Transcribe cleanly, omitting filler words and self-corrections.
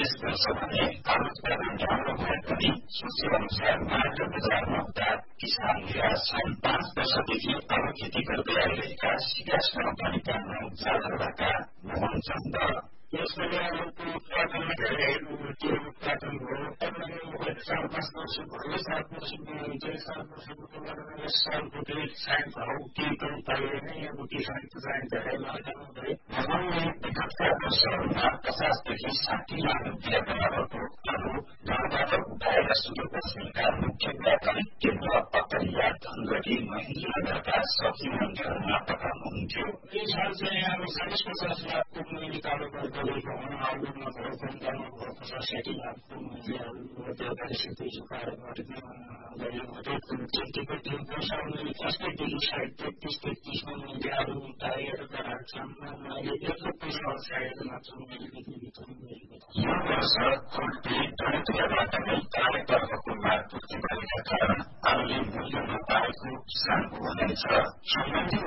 यस वर्ष भने आलु उत्पादन राम्रो भए पनि सोचे अनुसार माग र बजारमा उतार किसान निराश छन्। 5 वर्षदेखि आलु खेती गर्दै आइरहेका सिकास नगरपालिका 9 जालरबाका मोहन चन्द यसले आलुको उत्पादनमा धेरै त्यो उत्पादन हो। तपाईँले 4-5 वर्ष भयो, 7 वर्ष भयो, 7 वर्षको तुलनामा यस सालको चाहिँ सायद भाउ केही पनि पाइएन। अब किसानको चाहिँ धेरै लगानी भयो। मोहनले विगतका वर्षहरूमा 50 देखि 60 लाख रुपियाँ बराबरको आलु गाउँबाट उठाएर सुदूरपश्चिमका मुख्य व्यापारिक केन्द्र पतरिया धनगढी महेन्द्रनगरका सब्जी मण्डीहरूमा पठाउनुहुन्थ्यो। यस साल चाहिँ अब 40-50 लाखको मैले कारोबार गरेको हुँ। आलुमा भयो, कुन्टालमा भयो, 50-60 लाखको मैले व्यापारी सिधै कारोबार गरेको। खेतीको 3 वर्ष मैले फर्स्टदेखि सायद 33-33मा मैले आलु उठाएर राख्छाममा मैले 1 पैसा सायद मात्र मैले बिक्री गरेको थिएँ। यो वर्ष खुल्टी टोलीबाट नै चारैतर्फको माग पूर्ति गरेका कारण आलुले मूल्य नपाएको किसानको भनाइ छ।